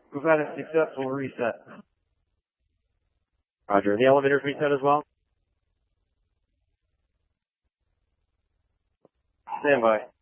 We've had a successful reset. Roger. The elevators reset as well? Stand by.